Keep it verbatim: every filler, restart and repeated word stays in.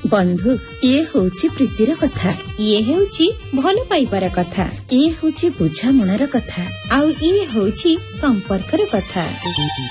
बंधु ये होची प्रीतिर कथा, ये होची भल पाइबार कथा, ये होची बुझामणार कथा, आउ ये होची संपर्कर कथा।